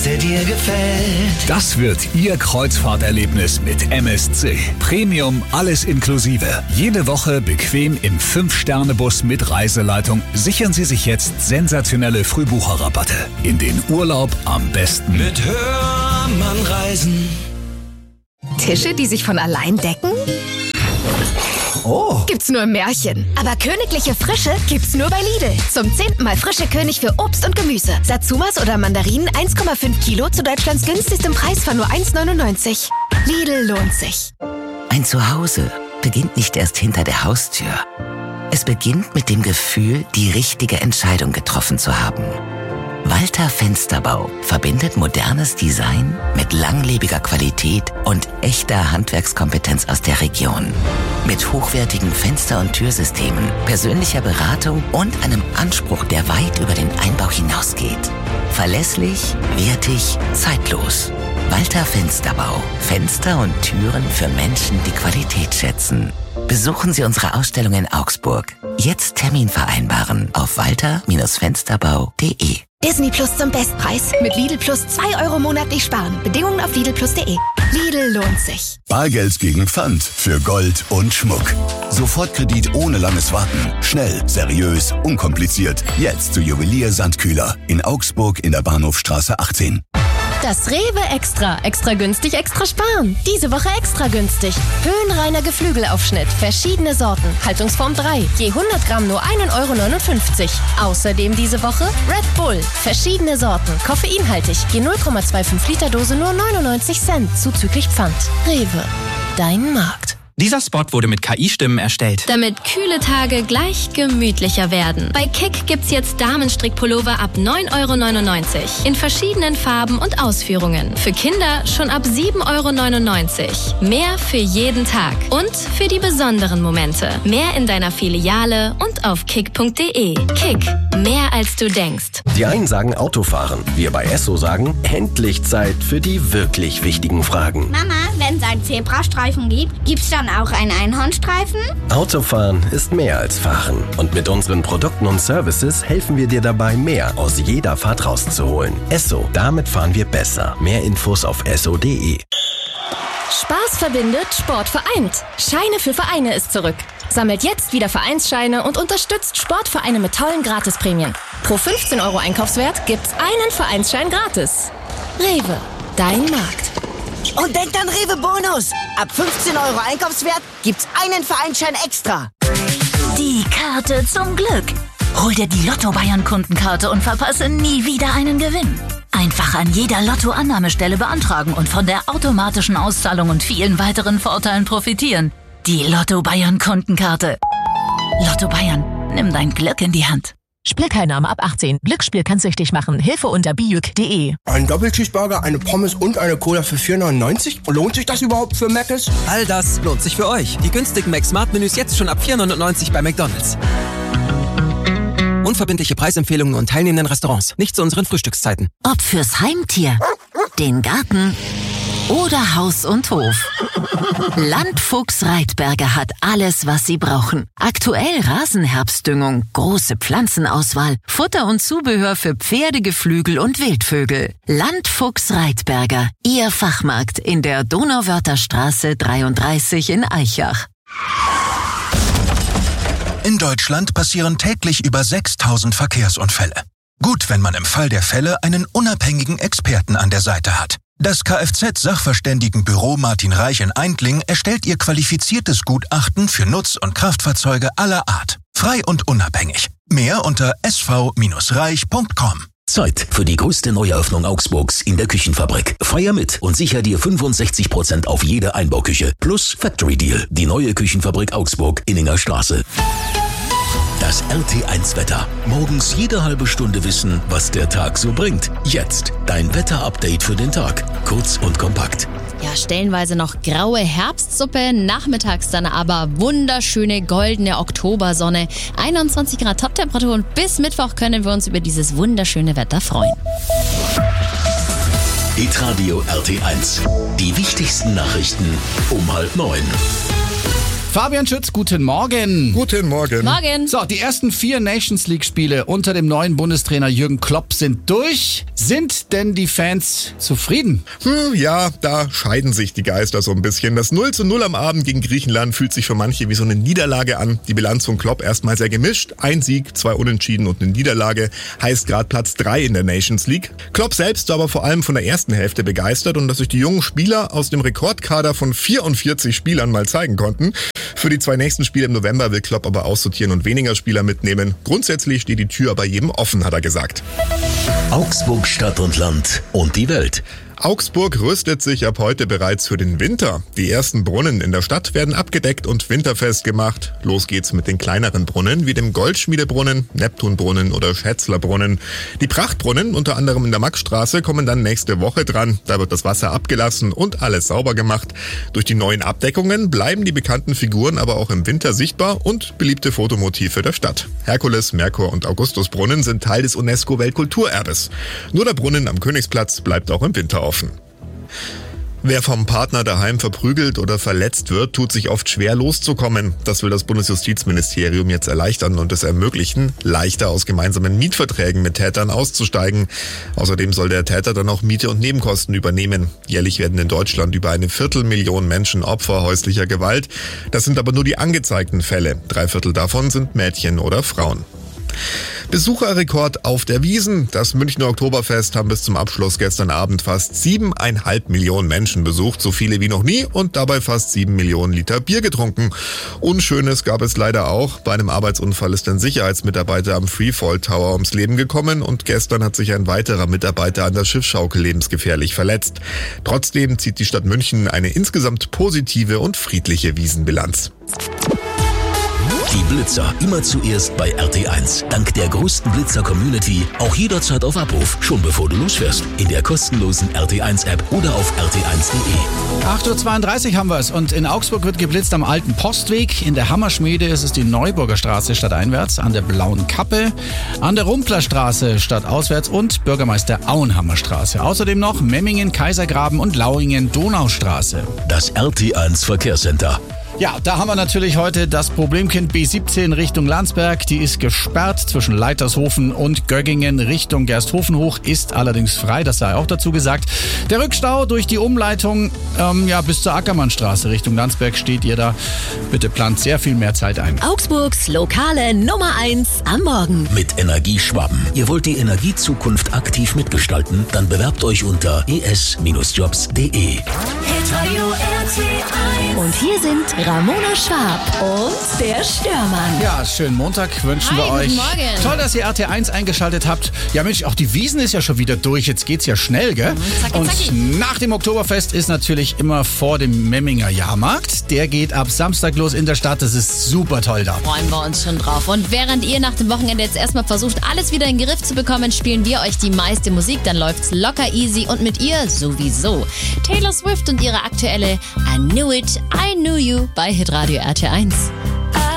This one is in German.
der dir gefällt. Das wird Ihr Kreuzfahrterlebnis mit MSC. Premium, alles inklusive. Jede Woche bequem im 5-Sterne-Bus mit Reiseleitung. Sichern Sie sich jetzt sensationelle Frühbucherrabatte. In den Urlaub am besten Mit Hörmann reisen. Tische, die sich von allein decken? Oh. Gibt's nur im Märchen. Aber königliche Frische gibt's nur bei Lidl. Zum 10. Mal frische König für Obst und Gemüse. Satsumas oder Mandarinen 1,5 Kilo zu Deutschlands günstigstem Preis von nur 1,99. Lidl lohnt sich. Ein Zuhause beginnt nicht erst hinter der Haustür. Es beginnt mit dem Gefühl, die richtige Entscheidung getroffen zu haben. Walter Fensterbau verbindet modernes Design mit langlebiger Qualität und echter Handwerkskompetenz aus der Region. Mit hochwertigen Fenster- und Türsystemen, persönlicher Beratung und einem Anspruch, der weit über den Einbau hinausgeht. Verlässlich, wertig, zeitlos. Walter Fensterbau. Fenster und Türen für Menschen, die Qualität schätzen. Besuchen Sie unsere Ausstellung in Augsburg. Jetzt Termin vereinbaren auf walter-fensterbau.de. Disney Plus zum Bestpreis. Mit Lidl Plus 2 € monatlich sparen. Bedingungen auf lidlplus.de. Lidl lohnt sich. Bargeld gegen Pfand für Gold und Schmuck. Sofortkredit ohne langes Warten. Schnell, seriös, unkompliziert. Jetzt zu Juwelier Sandkühler in Augsburg in der Bahnhofstraße 18. Das Rewe Extra. Extra günstig, extra sparen. Diese Woche extra günstig. Höhenreiner Geflügelaufschnitt. Verschiedene Sorten. Haltungsform 3. Je 100 Gramm nur 1,59 €. Außerdem diese Woche Red Bull. Verschiedene Sorten. Koffeinhaltig. Je 0,25 Liter Dose nur 99 Cent. Zuzüglich Pfand. Rewe. Dein Markt. Dieser Spot wurde mit KI-Stimmen erstellt. Damit kühle Tage gleich gemütlicher werden. Bei Kick gibt's jetzt Damenstrickpullover ab 9,99 € in verschiedenen Farben und Ausführungen. Für Kinder schon ab 7,99 €. Mehr für jeden Tag und für die besonderen Momente. Mehr in deiner Filiale und auf kick.de. Kick, mehr als du denkst. Die einen sagen Autofahren. Wir bei Esso sagen, endlich Zeit für die wirklich wichtigen Fragen. Mama, wenn es einen Zebrastreifen gibt, gibt's dann auch einen Einhornstreifen? Autofahren ist mehr als Fahren. Und mit unseren Produkten und Services helfen wir dir dabei, mehr aus jeder Fahrt rauszuholen. Esso, damit fahren wir besser. Mehr Infos auf esso.de. Spaß verbindet, Sport vereint. Scheine für Vereine ist zurück. Sammelt jetzt wieder Vereinsscheine und unterstützt Sportvereine mit tollen Gratisprämien. Pro 15 € Einkaufswert gibt's einen Vereinsschein gratis. Rewe, dein Markt. Und denkt an Rewe Bonus. Ab 15 € Einkaufswert gibt's einen Vereinsschein extra. Die Karte zum Glück. Hol dir die Lotto Bayern Kundenkarte und verpasse nie wieder einen Gewinn. Einfach an jeder Lotto-Annahmestelle beantragen und von der automatischen Auszahlung und vielen weiteren Vorteilen profitieren. Die Lotto Bayern Kundenkarte. Lotto Bayern, nimm dein Glück in die Hand. Spielteilnahme ab 18. Glücksspiel kann süchtig machen. Hilfe unter biuk.de. Ein Doppelcheeseburger, eine Pommes und eine Cola für 4,99 €? Lohnt sich das überhaupt für Mc's? All das lohnt sich für euch. Die günstigen Mac-Smart-Menüs jetzt schon ab 4,99 € bei McDonald's. Unverbindliche Preisempfehlungen und teilnehmenden Restaurants. Nicht zu unseren Frühstückszeiten. Ob fürs Heimtier, den Garten oder Haus und Hof. Landfuchs Reitberger hat alles, was Sie brauchen. Aktuell Rasenherbstdüngung, große Pflanzenauswahl, Futter und Zubehör für Pferde, Geflügel und Wildvögel. Landfuchs Reitberger, Ihr Fachmarkt in der Donauwörtherstraße 33 in Aichach. In Deutschland passieren täglich über 6.000 Verkehrsunfälle. Gut, wenn man im Fall der Fälle einen unabhängigen Experten an der Seite hat. Das Kfz-Sachverständigenbüro Martin Reich in Eindling erstellt Ihr qualifiziertes Gutachten für Nutz- und Kraftfahrzeuge aller Art. Frei und unabhängig. Mehr unter sv-reich.com. Zeit für die größte Neueröffnung Augsburgs in der Küchenfabrik. Feier mit und sicher dir 65% auf jede Einbauküche. Plus Factory Deal. Die neue Küchenfabrik Augsburg, Inninger Straße. Das RT1-Wetter. Morgens jede halbe Stunde wissen, was der Tag so bringt. Jetzt dein Wetter-Update für den Tag. Kurz und kompakt. Ja, stellenweise noch graue Herbstsuppe, nachmittags dann aber wunderschöne goldene Oktobersonne. 21 Grad Toptemperatur und bis Mittwoch können wir uns über dieses wunderschöne Wetter freuen. Hitradio RT1. Die wichtigsten Nachrichten um 8:30. Fabian Schütz, guten Morgen. Guten Morgen. Morgen. So, die ersten 4 Nations League-Spiele unter dem neuen Bundestrainer Jürgen Klopp sind durch. Sind denn die Fans zufrieden? Ja, da scheiden sich die Geister so ein bisschen. Das 0:0 am Abend gegen Griechenland fühlt sich für manche wie so eine Niederlage an. Die Bilanz von Klopp erstmal sehr gemischt. 1 Sieg, 2 Unentschieden und eine Niederlage heißt gerade Platz 3 in der Nations League. Klopp selbst war aber vor allem von der ersten Hälfte begeistert und dass sich die jungen Spieler aus dem Rekordkader von 44 Spielern mal zeigen konnten. Für die 2 nächsten Spiele im November will Klopp aber aussortieren und weniger Spieler mitnehmen. Grundsätzlich steht die Tür bei jedem offen, hat er gesagt. Augsburg Stadt und Land und die Welt. Augsburg rüstet sich ab heute bereits für den Winter. Die ersten Brunnen in der Stadt werden abgedeckt und winterfest gemacht. Los geht's mit den kleineren Brunnen wie dem Goldschmiedebrunnen, Neptunbrunnen oder Schätzlerbrunnen. Die Prachtbrunnen, unter anderem in der Maxstraße, kommen dann nächste Woche dran. Da wird das Wasser abgelassen und alles sauber gemacht. Durch die neuen Abdeckungen bleiben die bekannten Figuren aber auch im Winter sichtbar und beliebte Fotomotive der Stadt. Herkules, Merkur und Augustusbrunnen sind Teil des UNESCO-Weltkulturerbes. Nur der Brunnen am Königsplatz bleibt auch im Winter offen. Wer vom Partner daheim verprügelt oder verletzt wird, tut sich oft schwer loszukommen. Das will das Bundesjustizministerium jetzt erleichtern und es ermöglichen, leichter aus gemeinsamen Mietverträgen mit Tätern auszusteigen. Außerdem soll der Täter dann auch Miete und Nebenkosten übernehmen. Jährlich werden in Deutschland über 250.000 Menschen Opfer häuslicher Gewalt. Das sind aber nur die angezeigten Fälle. 3/4 davon sind Mädchen oder Frauen. Besucherrekord auf der Wiesn. Das Münchner Oktoberfest haben bis zum Abschluss gestern Abend fast 7,5 Millionen Menschen besucht, so viele wie noch nie und dabei fast 7 Millionen Liter Bier getrunken. Unschönes gab es leider auch. Bei einem Arbeitsunfall ist ein Sicherheitsmitarbeiter am Freefall Tower ums Leben gekommen und gestern hat sich ein weiterer Mitarbeiter an der Schiffsschaukel lebensgefährlich verletzt. Trotzdem zieht die Stadt München eine insgesamt positive und friedliche Wiesnbilanz. Die Blitzer immer zuerst bei RT1. Dank der größten Blitzer-Community auch jederzeit auf Abruf, schon bevor du losfährst. In der kostenlosen RT1-App oder auf rt1.de. 8:32 Uhr haben wir es und in Augsburg wird geblitzt am Alten Postweg. In der Hammerschmiede ist es die Neuburger Straße stadteinwärts, an der Blauen Kappe, an der Rumplerstraße stadtauswärts und Bürgermeister Auenhammer Straße. Außerdem noch Memmingen, Kaisergraben und Lauingen, Donaustraße. Das RT1 Verkehrscenter. Ja, da haben wir natürlich heute das Problemkind B17 Richtung Landsberg. Die ist gesperrt zwischen Leitershofen und Göggingen Richtung Gersthofen hoch, ist allerdings frei, das sei auch dazu gesagt. Der Rückstau durch die Umleitung bis zur Ackermannstraße Richtung Landsberg steht ihr da. Bitte plant sehr viel mehr Zeit ein. Augsburgs lokale Nummer 1 am Morgen. Mit Energieschwaben. Ihr wollt die Energiezukunft aktiv mitgestalten? Dann bewerbt euch unter es-jobs.de. Und hier sind Ramona Schwab und der Störmann. Ja, schönen Montag wünschen wir euch. Guten Morgen. Toll, dass ihr RT1 eingeschaltet habt. Ja Mensch, auch die Wiesn ist ja schon wieder durch. Jetzt geht's ja schnell, gell? Zacki, und zacki. nach dem Oktoberfest ist natürlich immer vor dem Memminger Jahrmarkt. Der geht ab Samstag los in der Stadt. Das ist super toll da. Freuen wir uns schon drauf. Und während ihr nach dem Wochenende jetzt erstmal versucht, alles wieder in den Griff zu bekommen, spielen wir euch die meiste Musik. Dann läuft's locker easy und mit ihr sowieso. Taylor Swift und ihre aktuelle I Knew It, I Knew You bei Hitradio RT1.